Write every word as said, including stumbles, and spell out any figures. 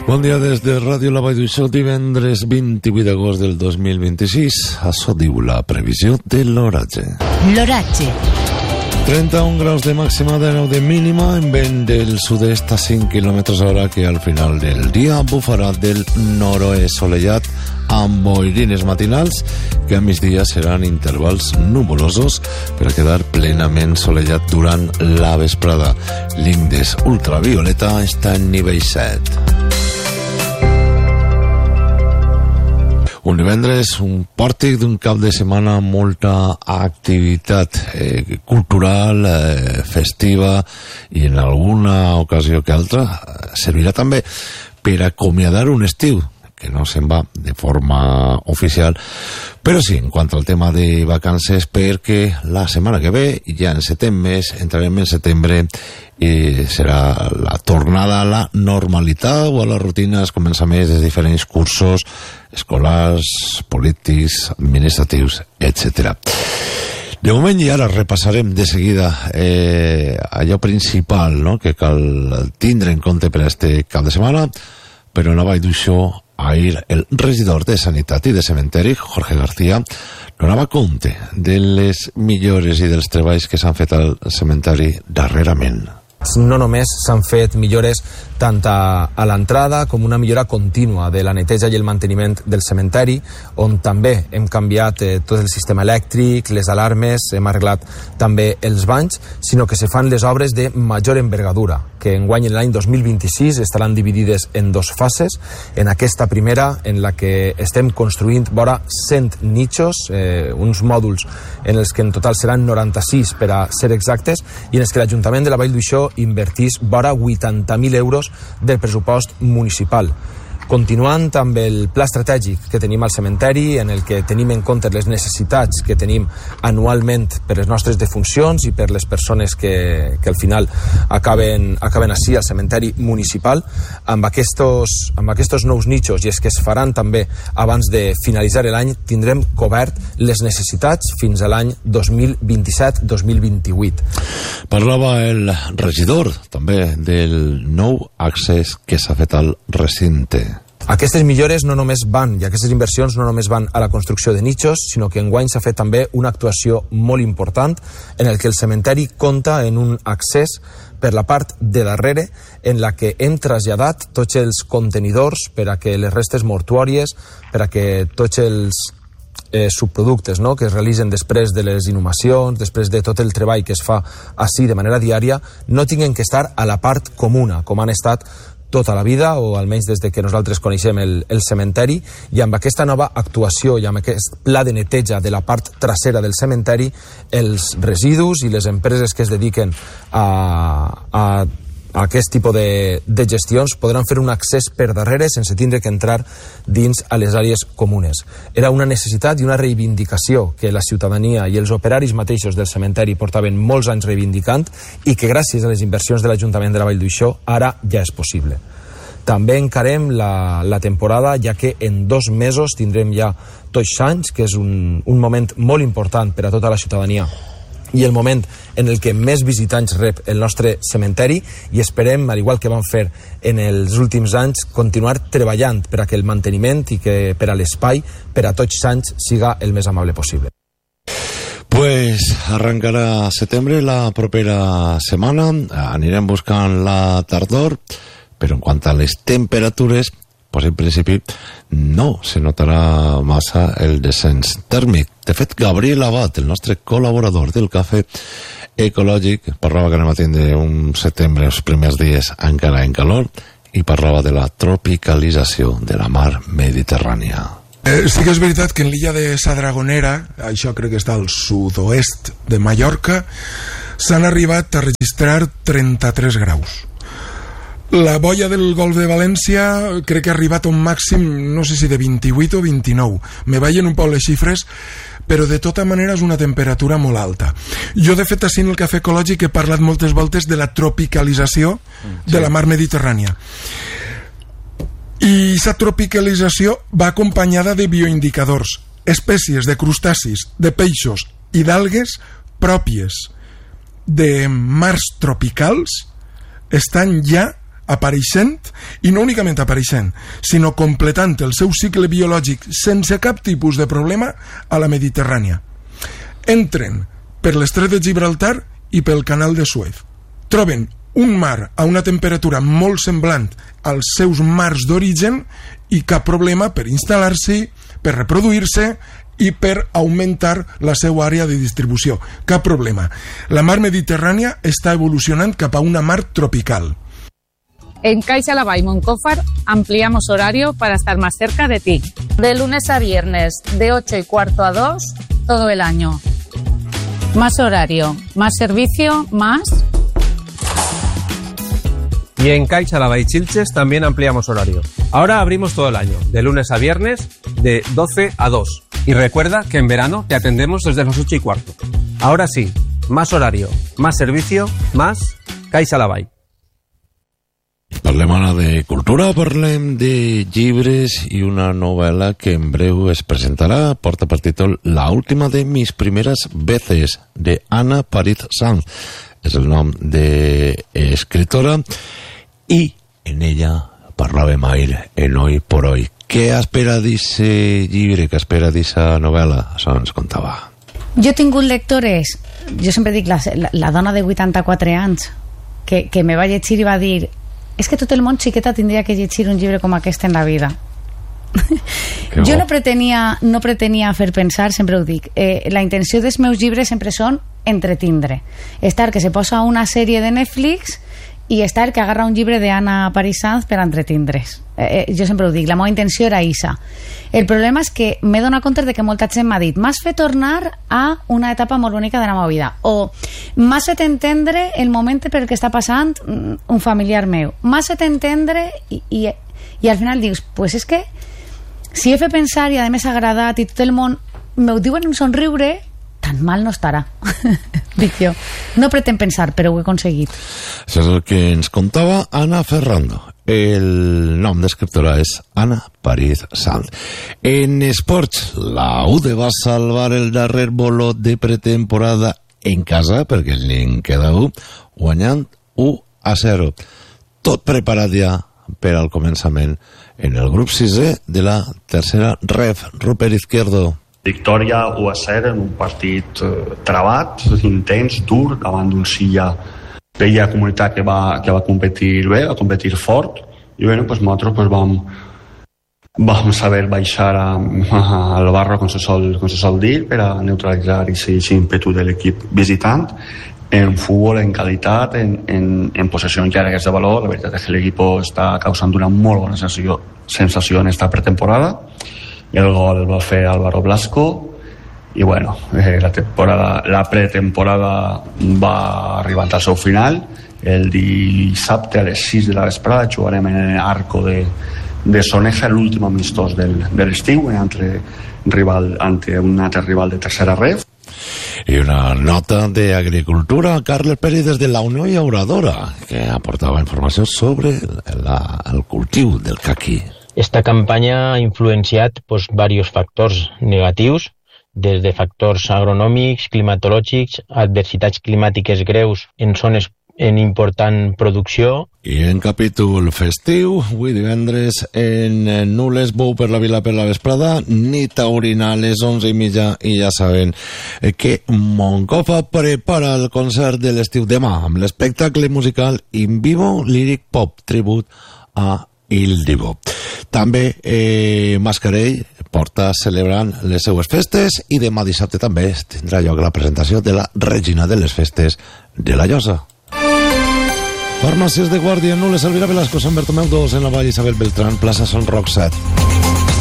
Bon dia des de Ràdio La Vall d'Uixó, divendres vint-i-vuit d'agost del dos mil vint-i-sis. Això diu la previsió de l'oratge. L'oratge. trenta-un graus de màxima, de nou de mínima, en vent del sud-est a cinc quilòmetres hora, que al final del dia bufarà del nord-oest solellat amb boirines matinals que a migdia seran intervals nuvolosos per a quedar plenament solellat durant la vesprada. L'índex ultravioleta està en nivell set. Un divendres, un pòrtic d'un cap de setmana amb molta activitat eh, cultural, eh, festiva, i en alguna ocasió que altra eh, servirà també per acomiadar un estiu que no se'n va de forma oficial, però sí, en quant al tema de vacances, perquè la setmana que ve, ja en setembre, entrarem en setembre, i serà la tornada a la normalitat o a la rutina dels començaments de diferents cursos escolars, polítics, administratius, etcètera. De moment, i ara repassarem de seguida eh, allò principal, no?, que cal tindre en compte per a este cap de setmana, però no vaig d'uixó. Ahir el regidor de Sanitat i de Cementeri, Jorge García, donava compte de les millores i dels treballs que s'han fet al cementeri darrerament. No només s'han fet millores tant a, a l'entrada com una millora contínua de la neteja i el manteniment del cementeri, on també hem canviat eh, tot el sistema elèctric, les alarmes, hem arreglat també els banys, sinó que se fan les obres de major envergadura, que enguany en l'any dos mil vint-i-sis estaran dividides en dos fases. En aquesta primera, en la que estem construint vora cent nichos, eh, uns mòduls en els que en total seran noranta-sis per a ser exactes, i en els que l'Ajuntament de la Vall d'Uixó invertís vora vuitanta mil euros del pressupost municipal. Continuant amb el pla estratègic que tenim al cementeri, en el que tenim en compte les necessitats que tenim anualment per les nostres defuncions i per les persones que, que al final acaben, acaben així al cementeri municipal, amb aquests, amb aquests nous nichos, i és que es faran també abans de finalitzar l'any, tindrem cobert les necessitats fins a l'any dos mil vint-i-set dos mil vint-i-vuit. Parlava el regidor també del nou accés que s'ha fet al recinte. Aquestes millores no només van, i aquestes inversions no només van a la construcció de nichos, sinó que enguany s'ha fet també una actuació molt important en el que el cementeri compta en un accés per la part de darrere, en la que hem traslladat tots els contenidors per a que les restes mortuòries, per a que tots els eh, subproductes, no?, que es realitzen després de les inhumacions, després de tot el treball que es fa així de manera diària, no tinguen que estar a la part comuna, com han estat tota la vida, o almenys des de que nosaltres coneixem el, el cementeri, i amb aquesta nova actuació i amb aquest pla de neteja de la part trasera del cementeri, els residus i les empreses que es dediquen a, a, a aquest tipus de, de gestions podran fer un accés per darrere sense tindre que entrar dins a les àrees comunes. Era una necessitat i una reivindicació que la ciutadania i els operaris mateixos del cementeri portaven molts anys reivindicant, i que gràcies a les inversions de l'Ajuntament de la Vall d'Uixó ara ja és possible. També encarem la, la temporada, ja que en dos mesos tindrem ja Tots Sants, que és un, un moment molt important per a tota la ciutadania i el moment en el que més visitants rep el nostre cementeri, i esperem, al igual que vam fer en els últims anys, continuar treballant per a que el manteniment i que per a l'espai per a Tots Sants siga el més amable possible. Pues arrencarà setembre la propera setmana, anirem buscant la tardor, però en quant a les temperatures, pues en principi no se notarà massa el descens tèrmic. De fet, Gabriel Abad, el nostre col·laborador del Cafè Ecològic, parlava que anem a tindre un setembre, els primers dies encara en calor, i parlava de la tropicalització de la mar Mediterrània. Eh, sí que és veritat que en l'illa de Sa Dragonera, això crec que està al sud-oest de Mallorca, s'han arribat a registrar trenta-tres graus. La boia del Golf de València crec que ha arribat a un màxim, no sé si de vint-i-vuit o vint-i-nou. Me ballen un poc les xifres, però de tota manera és una temperatura molt alta. Jo, de fet, així en el Cafè Ecològic he parlat moltes voltes de la tropicalització de la mar Mediterrània. I aquesta tropicalització va acompanyada de bioindicadors, espècies de crustacis, de peixos i d'algues pròpies de mars tropicals estan ja apareixent, i no únicament apareixent, sinó completant el seu cicle biològic sense cap tipus de problema a la Mediterrània. Entren per l'estret de Gibraltar i pel canal de Suez. Troben un mar a una temperatura molt semblant als seus mars d'origen i cap problema per instal·lar-s'hi, per reproduir-se i per augmentar la seva àrea de distribució. Cap problema. La mar Mediterrània està evolucionant cap a una mar tropical. En Caixa Laval Moncófar ampliamos horario para estar más cerca de ti. De lunes a viernes, de ocho y cuarto a dos, todo el año. Más horario, más servicio, más... Y en Caixa Laval Chilches también ampliamos horario. Ahora abrimos todo el año, de lunes a viernes, de doce a dos. Y recuerda que en verano te atendemos desde las ocho y cuarto. Ahora sí, más horario, más servicio, más Caixa Laval. Parlem ara de cultura, parlem de llibres i una novel·la que en breu es presentarà. Porta per títol La última de mis primeras veces, de Ana Pariz Sanz. És el nom de escritora i en ella parlàvem ahir en Hoy por Hoy. Què espera d'aquest llibre, què espera d'aquesta novel·la? Això ens contava. Jo he tingut lectores, jo sempre dic la, la, la dona de vuitanta-quatre anys que, que me va llegir i va dir és que tot el món xiqueta tindria que llegir un llibre com aquest en la vida. Jo no pretenia, no pretenia fer pensar, sempre ho dic, eh, la intenció dels meus llibres sempre són entretindre, estar que se posa una sèrie de Netflix i estar que agarra un llibre d'Anna Pariz Sanz per entretindre's. Eh, jo sempre ho dic, la meva intenció era isa. El problema és que m'he donat compte de que molta gent m'ha dit m'has fet tornar a una etapa molt bonica de la meva vida, o m'has fet entendre el moment per què està passant un familiar meu, m'has fet entendre i, i, i al final dius, pues és que si he fet pensar i a més ha agradat i tot el món m'ho diuen un somriure, tan mal no estarà. Dic jo, no pretén pensar, però ho he aconseguit. Això és el que ens contava Ana Ferrando. El nom d'escriptora és Ana Pariz Sanz. En esports, la U D va salvar el darrer bolot de pretemporada en casa, perquè n'en queda un, guanyant u a zero. Tot preparat ja per al començament en el grup sisè de la tercera ref. Rupert Izquierdo. Victòria u a zero en un partit eh, trabat, intens, dur, davant d'un Silla bella comunitat que va, que va competir bé, va competir fort, i bueno, pues nosaltres pues vam, vam saber baixar a, a, al barro, com se, sol, com se sol dir, per a neutralitzar aquest ímpetu de l'equip visitant. En futbol, en qualitat, en, en, en possessions llargues de valor, la veritat és que l'equip està causant una molt bona sensació, sensació en esta pretemporada. El gol el va fer Álvaro Blasco i bueno, eh, la temporada, la pretemporada va arribar al seu final. El dissabte a les sis de la vesprada jugarem en l'Arco de, de Soneja, l'últim amistós del, de l'estiu, entre, rival, ante un altre rival de tercera ref. Y una nota de agricultura, Carles Pérez desde la Unió Llauradora, que aportava informació sobre la, el cultiu del caqui. Esta campanya ha influenciat pues, varios factors negatius, des de factors agronòmics, climatològics, adversitats climàtiques greus en zones en important producció. I en capítol festiu, avui divendres, en Nules, bou per la vila per la vesprada, nit taurina a les onze i mitja, i ja saben que Moncofa prepara el concert de l'estiu demà, amb l'espectacle musical In Vivo Lyric Pop, tribut a Il Divo. També eh, Mascarell porta celebrant les seues festes i demà dissabte també tindrà lloc la presentació de la Regina de les Festes de la Llosa. Farmàcies de Guàrdia, Nules, Elvira Velasco, Sant Bertomeu dos, en la Vall Isabel Beltrán, plaça Son Roc set.